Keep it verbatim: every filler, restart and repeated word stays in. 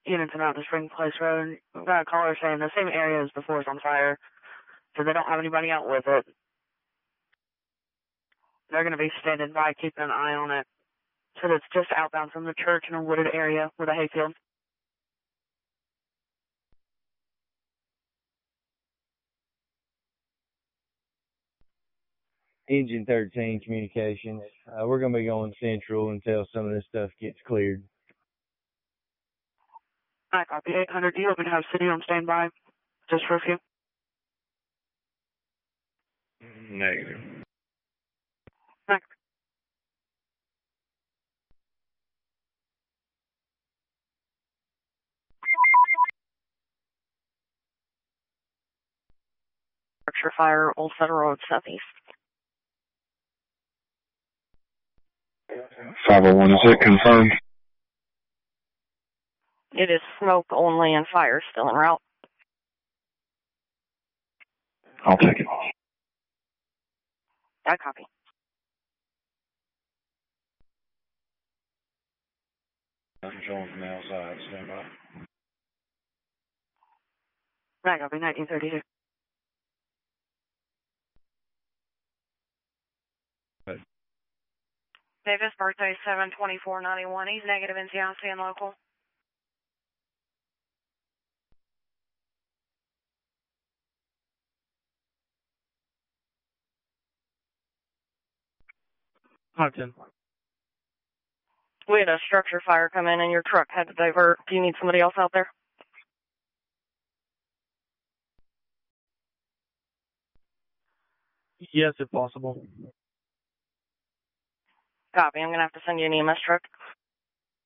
units out to Spring Place Road. We've got a caller saying the same area as before is on fire, so they don't have anybody out with it. They're going to be standing by, keeping an eye on it. So it's just outbound from the church in a wooded area with a hayfield. Engine thirteen communication. Uh, we're going to be going central until some of this stuff gets cleared. I copy. eight hundred, do you open to have city on standby just for a few? Negative. Negative. Structure fire, Old Federal Road, southeast. five oh one, is it confirmed? It is smoke only and fire still en route. I'll take it. I copy. I'm showing from the outside, stand by. I copy, nineteen thirty-two. Good. Davis, birthday seven twenty-four ninety-one. He's negative in T I C and local. Hudson. We had a structure fire come in and your truck had to divert. Do you need somebody else out there? Yes, if possible. Copy. I'm going to have to send you an E M S truck.